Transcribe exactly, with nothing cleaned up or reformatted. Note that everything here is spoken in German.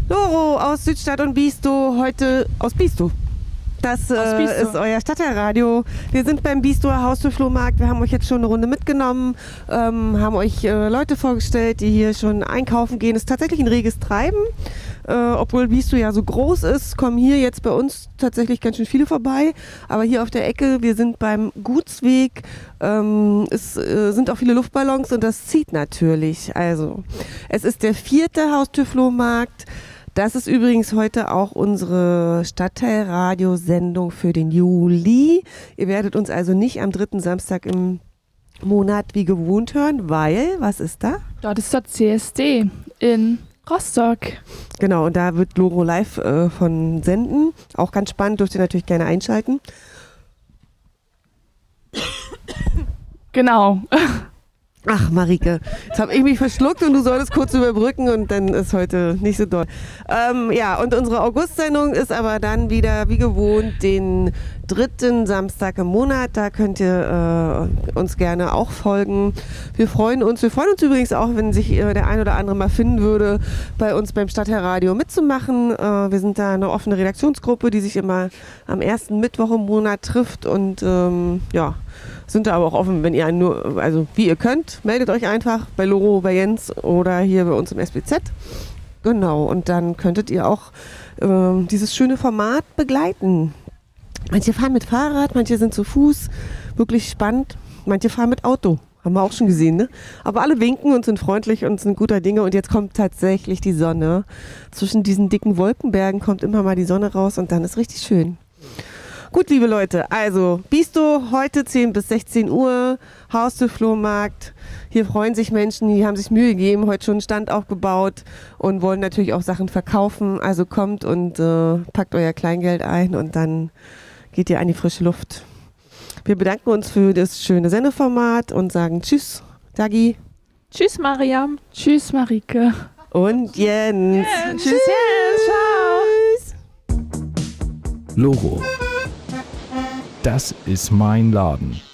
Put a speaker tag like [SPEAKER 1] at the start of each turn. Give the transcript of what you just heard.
[SPEAKER 1] Loro aus Südstadt und Biestow, heute aus Biestow. Das äh, ist euer Stadtteilradio. Wir sind beim Biestower Haustürflohmarkt. Wir haben euch jetzt schon eine Runde mitgenommen, ähm, haben euch äh, Leute vorgestellt, die hier schon einkaufen gehen. Es ist tatsächlich ein reges Treiben. Äh, obwohl Biestow ja so groß ist, kommen hier jetzt bei uns tatsächlich ganz schön viele vorbei. Aber hier auf der Ecke, wir sind beim Gutsweg, ähm, es äh, sind auch viele Luftballons und das zieht natürlich. Also, es ist der vierte Haustürflohmarkt. Das ist übrigens heute auch unsere Stadtteilradiosendung für den Juli. Ihr werdet uns also nicht am dritten Samstag im Monat wie gewohnt hören, weil, was ist da?
[SPEAKER 2] Dort ist der C S D in Rostock.
[SPEAKER 1] Genau, und da wird Loro live äh, von senden. Auch ganz spannend, dürft ihr natürlich gerne einschalten.
[SPEAKER 2] Genau.
[SPEAKER 1] Ach, Marike, jetzt habe ich mich verschluckt und du solltest kurz überbrücken und dann ist heute nicht so doll. Ähm, ja, und unsere August-Sendung ist aber dann wieder, wie gewohnt, den dritten Samstag im Monat. Da könnt ihr äh, uns gerne auch folgen. Wir freuen uns. Wir freuen uns übrigens auch, wenn sich äh, der ein oder andere mal finden würde, bei uns beim Stadtteilradio mitzumachen. Äh, wir sind da eine offene Redaktionsgruppe, die sich immer am ersten Mittwoch im Monat trifft und ähm, ja, sind da aber auch offen, wenn ihr nur, also wie ihr könnt, meldet euch einfach bei Loro, bei Jens oder hier bei uns im S B Z. Genau, und dann könntet ihr auch äh, dieses schöne Format begleiten. Manche fahren mit Fahrrad, manche sind zu Fuß, wirklich spannend. Manche fahren mit Auto, haben wir auch schon gesehen, ne? Aber alle winken und sind freundlich und sind guter Dinge. Und jetzt kommt tatsächlich die Sonne. Zwischen diesen dicken Wolkenbergen kommt immer mal die Sonne raus und dann ist richtig schön. Gut, liebe Leute, also Biestow heute zehn bis sechzehn Uhr, Haustürflohmarkt. Hier freuen sich Menschen, die haben sich Mühe gegeben, heute schon einen Stand aufgebaut und wollen natürlich auch Sachen verkaufen. Also kommt und äh, packt euer Kleingeld ein und dann geht ihr an die frische Luft. Wir bedanken uns für das schöne Sendeformat und sagen Tschüss, Dagi.
[SPEAKER 2] Tschüss, Mariam. Tschüss, Marike.
[SPEAKER 1] Und Jens.
[SPEAKER 2] Jens. Tschüss, Jens.
[SPEAKER 1] Ciao.
[SPEAKER 3] Loro. Das ist mein Laden.